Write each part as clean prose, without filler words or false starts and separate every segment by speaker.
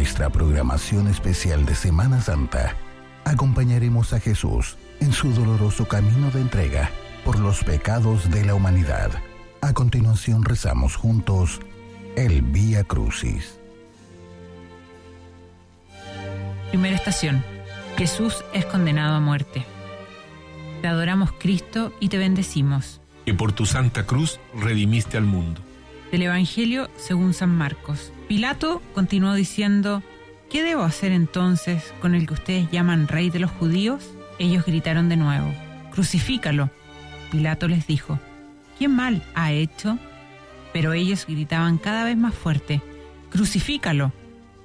Speaker 1: nuestra programación especial de Semana Santa, acompañaremos a Jesús en su doloroso camino de entrega por los pecados de la humanidad. A continuación rezamos juntos el Vía Crucis.
Speaker 2: Primera estación. Jesús es condenado a muerte. Te adoramos, Cristo, y te bendecimos.
Speaker 3: Que por tu santa cruz redimiste al mundo.
Speaker 2: Del Evangelio según San Marcos. Pilato continuó diciendo: ¿qué debo hacer entonces con el que ustedes llaman rey de los judíos? Ellos gritaron de nuevo: crucifícalo. Pilato les dijo: ¿qué mal ha hecho? Pero ellos gritaban cada vez más fuerte: crucifícalo.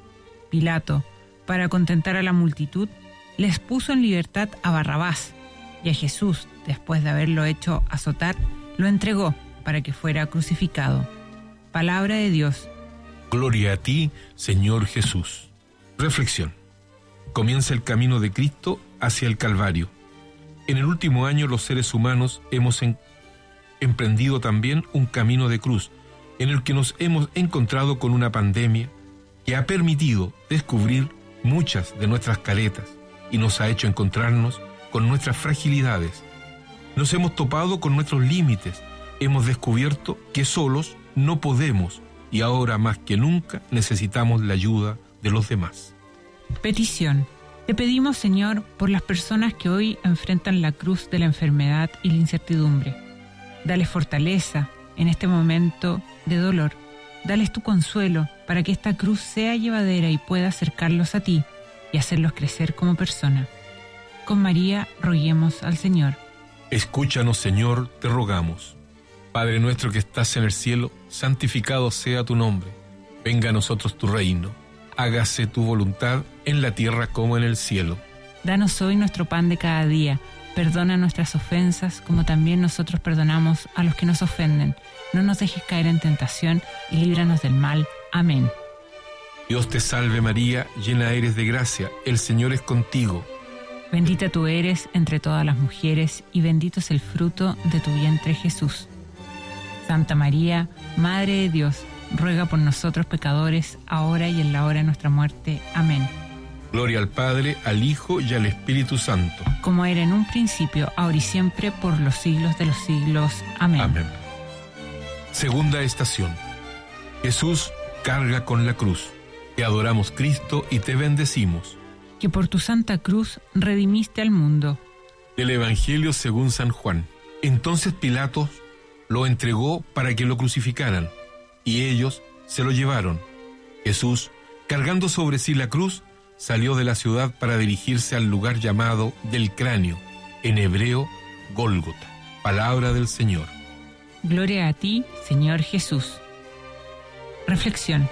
Speaker 2: Pilato, para contentar a la multitud, les puso en libertad a Barrabás, y a Jesús, después de haberlo hecho azotar, lo entregó para que fuera crucificado. Palabra de Dios.
Speaker 3: Gloria a ti, Señor Jesús. Reflexión. Comienza el camino de Cristo hacia el Calvario. En el último año los seres humanos hemos emprendido también un camino de cruz, en el que nos hemos encontrado con una pandemia que ha permitido descubrir muchas de nuestras caretas y nos ha hecho encontrarnos con nuestras fragilidades. Nos hemos topado con nuestros límites, hemos descubierto que solos no podemos y ahora más que nunca necesitamos la ayuda de los demás.
Speaker 2: Petición. Te pedimos, Señor, por las personas que hoy enfrentan la cruz de la enfermedad y la incertidumbre. Dales fortaleza en este momento de dolor. Dales tu consuelo para que esta cruz sea llevadera y pueda acercarlos a ti y hacerlos crecer como persona. Con María roguemos al Señor.
Speaker 3: Escúchanos, Señor, te rogamos. Padre nuestro que estás en el cielo, santificado sea tu nombre. Venga a nosotros tu reino. Hágase tu voluntad en la tierra como en el cielo.
Speaker 2: Danos hoy nuestro pan de cada día. Perdona nuestras ofensas, como también nosotros perdonamos a los que nos ofenden. No nos dejes caer en tentación y líbranos del mal. Amén.
Speaker 3: Dios te salve María, llena eres de gracia, el Señor es contigo.
Speaker 2: Bendita tú eres entre todas las mujeres, y bendito es el fruto de tu vientre, Jesús. Santa María, Madre de Dios, ruega por nosotros pecadores, ahora y en la hora de nuestra muerte. Amén.
Speaker 3: Gloria al Padre, al Hijo y al Espíritu Santo.
Speaker 2: Como era en un principio, ahora y siempre, por los siglos de los siglos. Amén.
Speaker 3: Amén. Segunda estación. Jesús carga con la cruz. Te adoramos, Cristo, y te bendecimos.
Speaker 2: Que por tu santa cruz redimiste al mundo.
Speaker 3: Del Evangelio según San Juan. Entonces Pilato lo entregó para que lo crucificaran, y ellos se lo llevaron. Jesús, cargando sobre sí la cruz, salió de la ciudad para dirigirse al lugar llamado del cráneo, en hebreo, Gólgota. Palabra del Señor.
Speaker 2: Gloria a ti, Señor Jesús. Reflexión.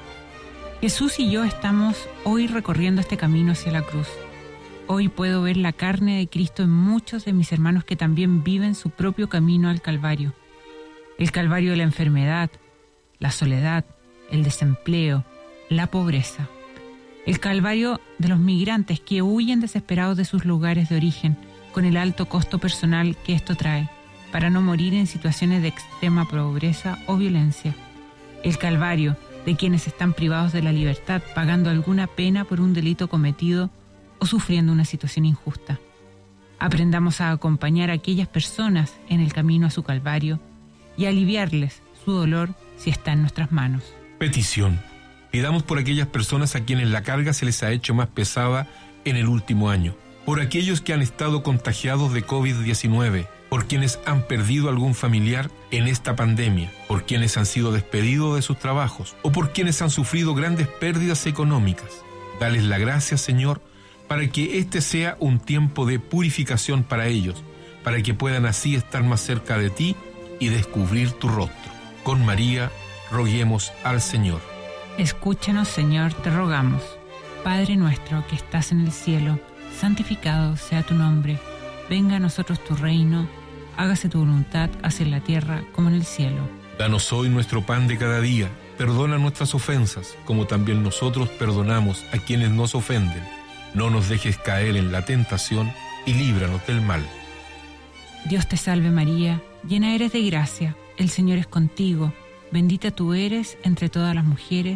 Speaker 2: Jesús y yo estamos hoy recorriendo este camino hacia la cruz. Hoy puedo ver la carne de Cristo en muchos de mis hermanos que también viven su propio camino al Calvario. El Calvario de la enfermedad, la soledad, el desempleo, la pobreza. El Calvario de los migrantes que huyen desesperados de sus lugares de origen, con el alto costo personal que esto trae, para no morir en situaciones de extrema pobreza o violencia. El Calvario de quienes están privados de la libertad, pagando alguna pena por un delito cometido o sufriendo una situación injusta. Aprendamos a acompañar a aquellas personas en el camino a su Calvario y aliviarles su dolor si está en nuestras manos.
Speaker 3: Petición. Pidamos por aquellas personas a quienes la carga se les ha hecho más pesada en el último año, por aquellos que han estado contagiados de COVID-19, por quienes han perdido algún familiar en esta pandemia, por quienes han sido despedidos de sus trabajos o por quienes han sufrido grandes pérdidas económicas. Dales la gracia, Señor, para que este sea un tiempo de purificación para ellos, para que puedan así estar más cerca de ti y descubrir tu rostro. Con María, roguemos al Señor.
Speaker 2: Escúchanos, Señor, te rogamos. Padre nuestro que estás en el cielo, santificado sea tu nombre. Venga a nosotros tu reino, hágase tu voluntad, así en la tierra como en el cielo.
Speaker 3: Danos hoy nuestro pan de cada día. Perdona nuestras ofensas, como también nosotros perdonamos a quienes nos ofenden. No nos dejes caer en la tentación y líbranos del mal.
Speaker 2: Dios te salve María, llena eres de gracia, el Señor es contigo. Bendita tú eres entre todas las mujeres,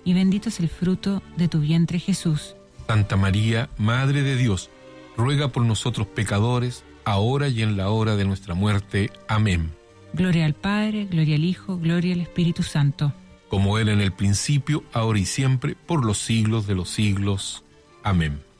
Speaker 2: y bendito es el fruto de tu vientre, Jesús.
Speaker 3: Santa María, Madre de Dios, ruega por nosotros pecadores, ahora y en la hora de nuestra muerte. Amén.
Speaker 2: Gloria al Padre, gloria al Hijo, gloria al Espíritu Santo.
Speaker 3: Como era en el principio, ahora y siempre, por los siglos de los siglos. Amén.